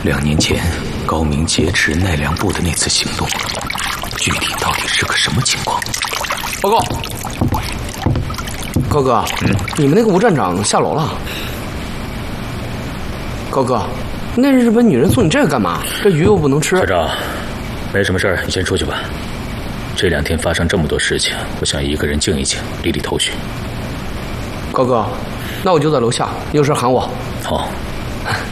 2年前高明劫持奈良部的那次行动，具体到底是个什么情况？ 报告，高哥，你们那个吴站长下楼了。高哥，那日本女人送你这个干嘛？这鱼又不能吃。 校长，没什么事儿，你先出去吧。这2天发生这么多事情，我想一个人静一静，理理头绪。 高哥，那我就在楼下，你有事喊我。 好。